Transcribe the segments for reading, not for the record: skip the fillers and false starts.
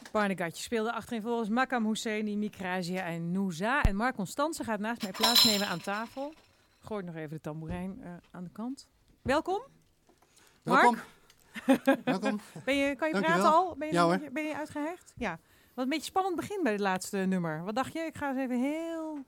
Barnegatje speelde achterin volgens Makam Hosseini, Mikrazia en Nouza. En Mark Constanze gaat naast mij plaatsnemen aan tafel. Gooit nog even de tamboerijn aan de kant. Welkom. Welkom. Mark. Welkom. Kan je Dankjewel. praten al? Ja, Ben je uitgehecht? Ja. Wat een beetje spannend begin bij het laatste nummer. Wat dacht je? Ik ga eens even heel...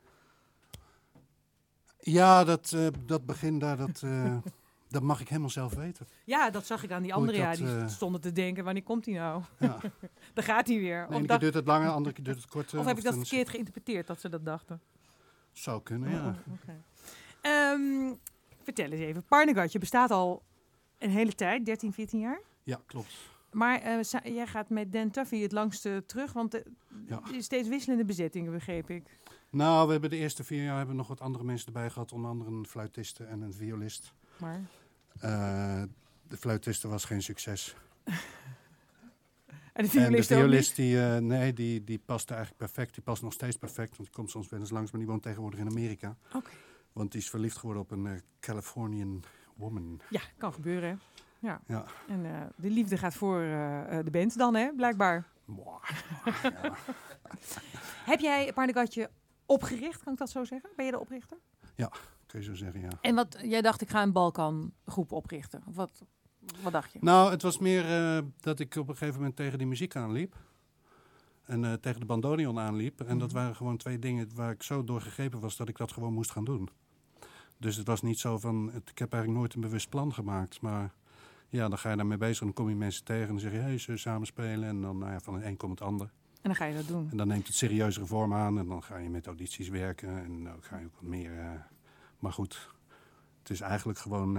Ja, dat begin daar, dat mag ik helemaal zelf weten. Ja, dat zag ik aan die Hoe ik anderen. dat, Die stonden te denken, wanneer komt hij nou? Ja. Daar gaat hij weer. De ene keer duurt het langer, de andere keer duurt het korter. Of heb ik dat dan verkeerd geïnterpreteerd, dat ze dat dachten? Zou kunnen, ja. Okay. Vertel eens even. Barnegatje bestaat al een hele tijd, 13, 14 jaar. Ja, klopt. Maar jij gaat met Dan Tuffy het langste terug, want er is steeds wisselende bezettingen, begreep ik. Nou, we hebben de eerste 4 jaar nog wat andere mensen erbij gehad. Onder andere een fluitiste en een violist. Maar? De fluitiste was geen succes. En de violist die paste eigenlijk perfect. Die past nog steeds perfect, want die komt soms wel eens langs. Maar die woont tegenwoordig in Amerika. Okay. Want die is verliefd geworden op een Californian woman. Ja, kan gebeuren, hè? Ja. Ja. En de liefde gaat voor de band dan, hè? Blijkbaar. Ja. Heb jij Barnegatje opgericht, kan ik dat zo zeggen? Ben je de oprichter? Ja, kun je zo zeggen, ja. En jij dacht, ik ga een Balkangroep oprichten. Of wat dacht je? Nou, het was meer dat ik op een gegeven moment tegen die muziek aanliep. En tegen de bandoneon aanliep. En dat waren gewoon 2 dingen waar ik zo door gegrepen was dat ik dat gewoon moest gaan doen. Dus het was niet zo van, ik heb eigenlijk nooit een bewust plan gemaakt. Maar ja, dan ga je daarmee bezig en dan kom je mensen tegen en dan zeg je, hey, zullen we samen spelen? En dan van het een komt het ander. En dan ga je dat doen. En dan neemt het serieuzere vorm aan en dan ga je met audities werken. En dan ga je ook wat meer... maar goed, het is eigenlijk gewoon...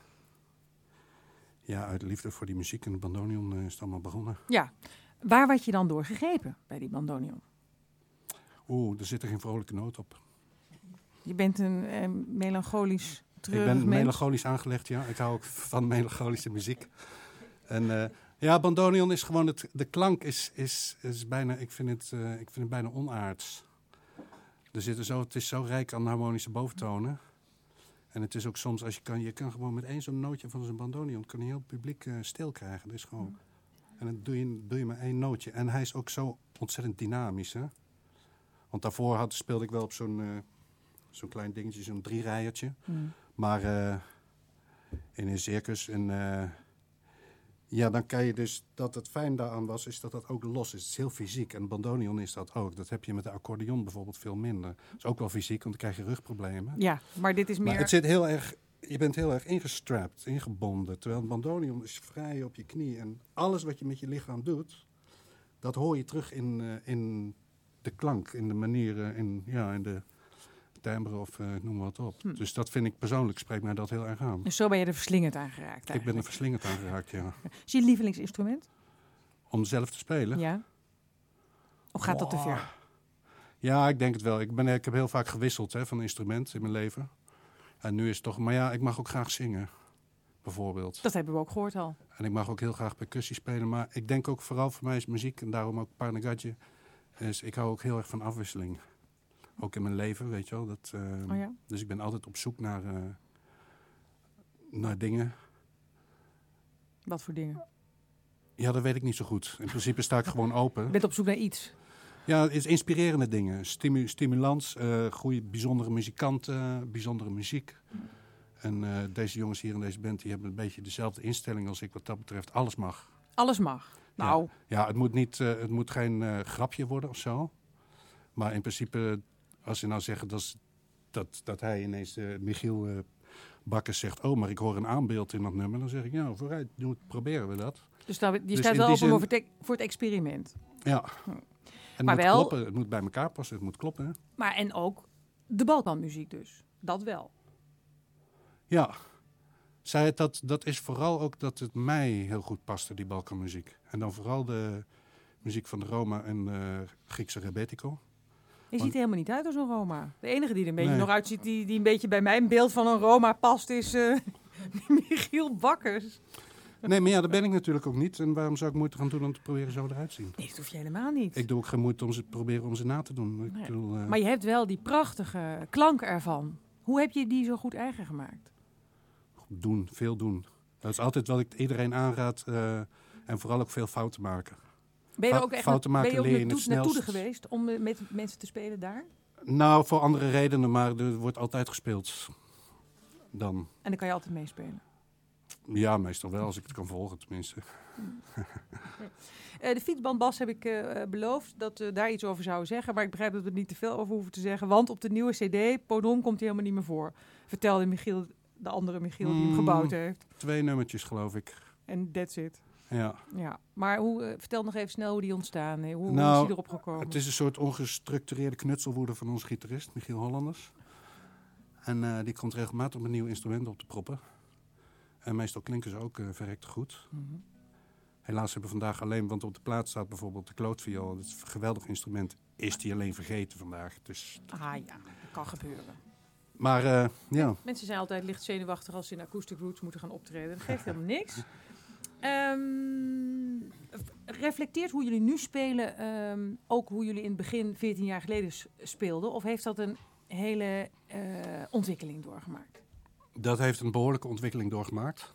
uit liefde voor die muziek en de bandoneon is het allemaal begonnen. Ja, waar werd je dan door gegrepen bij die bandoneon? Er zit er geen vrolijke noot op. Je bent een melancholisch, treurig Ik ben mens. melancholisch aangelegd, ja. Ik hou ook van melancholische muziek. En bandoneon is gewoon... De klank is bijna... Ik vind het bijna onaards. Het is zo rijk aan harmonische boventonen. En het is ook soms, als je kan gewoon met één zo'n nootje van zo'n bandoneon... kan je heel het publiek stil krijgen. Dat is gewoon... En dan doe je maar 1 nootje. En hij is ook zo ontzettend dynamisch, hè. Want daarvoor speelde ik wel op zo'n klein dingetje, zo'n 3-rijertje. Maar in een circus. En dan kan je dus, dat het fijn daaraan was, is dat dat ook los is. Het is heel fysiek. En bandoneon is dat ook. Dat heb je met de accordeon bijvoorbeeld veel minder. Dat is ook wel fysiek, want dan krijg je rugproblemen. Ja, maar dit is meer... Maar het zit heel erg... Je bent heel erg ingestrapt, ingebonden. Terwijl een bandoneon is vrij op je knie. En alles wat je met je lichaam doet, dat hoor je terug in de klank, in de manier, in de timbre of noem wat op. Dus dat vind ik persoonlijk, spreekt mij dat heel erg aan. Dus zo ben je er verslingerd aan geraakt eigenlijk. Ik ben er verslingerd aan geraakt, ja. Is je lievelingsinstrument? Om zelf te spelen? Ja. Of gaat dat te ver? Ja, ik denk het wel. Ik heb heel vaak gewisseld van instrument in mijn leven. En nu is het toch... Maar ja, ik mag ook graag zingen, bijvoorbeeld. Dat hebben we ook gehoord al. En ik mag ook heel graag percussie spelen. Maar ik denk ook vooral voor mij is muziek, en daarom ook Barnegatje, ik hou ook heel erg van afwisseling. Ook in mijn leven, weet je wel. Dus ik ben altijd op zoek naar dingen. Wat voor dingen? Ja, dat weet ik niet zo goed. In principe sta ik gewoon open. Je bent op zoek naar iets? Ja, het is inspirerende dingen. Stimulans, goede, bijzondere muzikanten, bijzondere muziek. En deze jongens hier in deze band, die hebben een beetje dezelfde instelling als ik wat dat betreft. Alles mag. Alles mag? Nou... Ja, het moet geen grapje worden of zo. Maar in principe, als je nou zegt dat hij ineens, Michiel Bakkers zegt... Oh, maar ik hoor een aanbeeld in dat nummer. Dan zeg ik, ja, vooruit, proberen we dat. Dus je staat wel open voor het experiment? Ja. En het moet kloppen, het moet bij elkaar passen, het moet kloppen. Hè? Maar en ook de Balkanmuziek dus, dat wel. Ja, dat is vooral ook dat het mij heel goed paste, die Balkanmuziek. En dan vooral de muziek van de Roma en Griekse rebetiko. Je ziet er helemaal niet uit als een Roma. De enige die er een beetje nog uitziet, die een beetje bij mijn beeld van een Roma past, is Michiel Bakkers. Nee, maar ja, dat ben ik natuurlijk ook niet. En waarom zou ik moeite gaan doen om te proberen zo eruit te zien? Nee, dat hoef je helemaal niet. Ik doe ook geen moeite om ze na te doen. Nee. Ik bedoel, maar je hebt wel die prachtige klank ervan. Hoe heb je die zo goed eigen gemaakt? Veel doen. Dat is altijd wat ik iedereen aanraad. En vooral ook veel fouten maken. Ben je er ook echt fouten maken ben je ook leer je het naartoe snelst. geweest om met mensen te spelen daar? Nou, voor andere redenen, maar er wordt altijd gespeeld. Dan. En dan kan je altijd meespelen. Ja, meestal wel, als ik het kan volgen tenminste. De fietsbandbas heb ik beloofd dat we daar iets over zouden zeggen. Maar ik begrijp dat we er niet te veel over hoeven te zeggen. Want op de nieuwe cd, Podom, komt hij helemaal niet meer voor. Vertelde Michiel, de andere Michiel die hem gebouwd heeft. 2 nummertjes, geloof ik. En that's it. Ja. Ja. Maar vertel nog even snel hoe die ontstaan. Hoe is Nou, die erop gekomen? Het is een soort ongestructureerde knutselwoede van onze gitarist, Michiel Hollanders. En die komt regelmatig met nieuwe instrumenten op te proppen. En meestal klinken ze ook verrekt goed. Mm-hmm. Helaas hebben we vandaag alleen, want op de plaat staat bijvoorbeeld de klootviool. Dat is een geweldig instrument. Is die alleen vergeten vandaag. Dus... Ah ja, dat kan gebeuren. Maar ja. Mensen zijn altijd licht zenuwachtig als ze in Acoustic Roots moeten gaan optreden. Dat geeft helemaal niks. Reflecteert hoe jullie nu spelen ook hoe jullie in het begin 14 jaar geleden speelden? Of heeft dat een hele ontwikkeling doorgemaakt? Dat heeft een behoorlijke ontwikkeling doorgemaakt.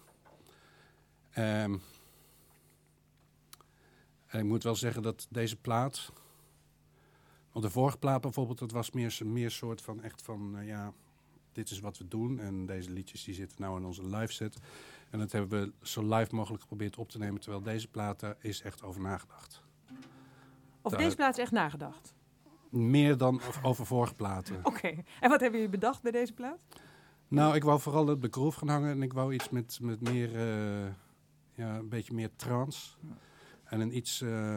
Ik moet wel zeggen dat deze plaat... Want de vorige plaat bijvoorbeeld, dat was meer soort van echt van... ja, dit is wat we doen. En deze liedjes die zitten nou in onze live set. En dat hebben we zo live mogelijk geprobeerd op te nemen. Terwijl deze plaat, daar is echt over nagedacht. Over deze plaat is echt nagedacht? Meer dan over vorige platen. Oké. En wat hebben jullie bedacht bij deze plaat? Nou, ik wou vooral de groove gaan hangen. En ik wou iets met meer... ja, een beetje meer trance. En een iets...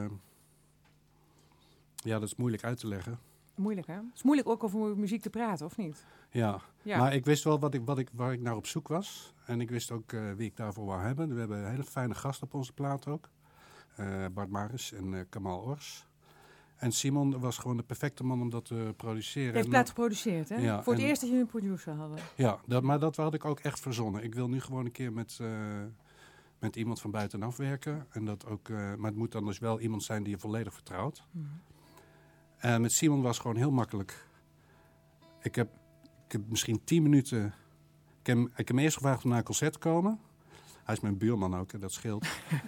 ja, dat is moeilijk uit te leggen. Moeilijk, hè? Het is moeilijk ook over muziek te praten, of niet? Ja, maar ik wist wel waar ik naar op zoek was. En ik wist ook wie ik daarvoor wou hebben. We hebben hele fijne gasten op onze plaat ook. Bart Maris en Kamal Ors. En Simon was gewoon de perfecte man om dat te produceren. Hij heeft plaat geproduceerd, hè? Ja, voor het eerst dat jullie een producer hadden. Ja, maar dat had ik ook echt verzonnen. Ik wil nu gewoon een keer met iemand van buitenaf werken. En dat ook, maar het moet dan dus wel iemand zijn die je volledig vertrouwt. En met Simon was het gewoon heel makkelijk. Ik heb misschien 10 minuten... Ik heb hem eerst gevraagd om naar een concert te komen. Hij is mijn buurman ook, dat scheelt.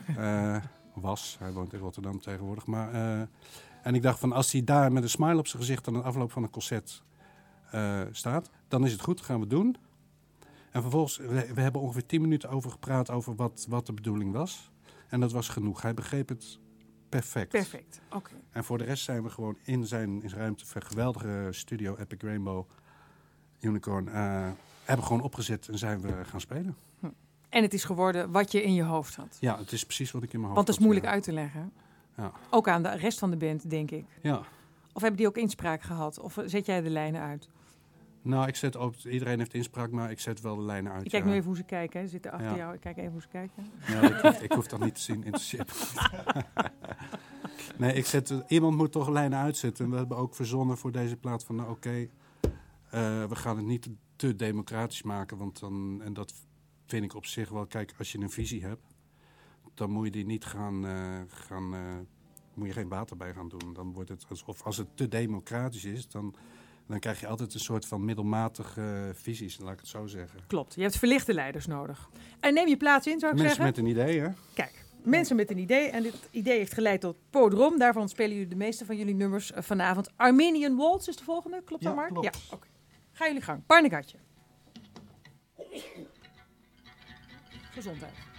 Hij woont in Rotterdam tegenwoordig. Maar, en ik dacht van, als hij daar met een smile op zijn gezicht... aan de afloop van een concert staat... dan is het goed, dat gaan we doen. En vervolgens, we hebben ongeveer 10 minuten over gepraat... over wat de bedoeling was. En dat was genoeg. Hij begreep het perfect. Perfect, oké. En voor de rest zijn we gewoon in zijn ruimte... een geweldige studio, Epic Rainbow, Unicorn... hebben gewoon opgezet en zijn we gaan spelen. En het is geworden wat je in je hoofd had. Ja, het is precies wat ik in mijn hoofd had. Want het is moeilijk uit te leggen. Ja. Ook aan de rest van de band, denk ik. Ja. Of hebben die ook inspraak gehad? Of zet jij de lijnen uit? Nou, iedereen heeft inspraak, maar ik zet wel de lijnen uit. Ik kijk nu even hoe ze kijken. Ze zitten achter jou. Ik kijk even hoe ze kijken. Ja, ik hoef dat niet te zien. Interesseert me. Nee, iemand moet toch lijnen uitzetten. We hebben ook verzonnen voor deze plaat van... Nou, oké, we gaan het niet te democratisch maken. Want dan, en dat vind ik op zich wel... Kijk, als je een visie hebt... dan moet je die niet moet je geen water bij gaan doen. Dan wordt het alsof als het te democratisch is... dan krijg je altijd een soort van middelmatige visies, laat ik het zo zeggen. Klopt, je hebt verlichte leiders nodig. En neem je plaats in, zou ik zeggen. Mensen met een idee, hè? Kijk, mensen met een idee. En dit idee heeft geleid tot Podrom. Daarvan spelen jullie de meeste van jullie nummers vanavond. Armenian Waltz is de volgende, klopt dat, Mark? Klopt. Ja, oké. Ga jullie gang. Parnegatje. Gezondheid.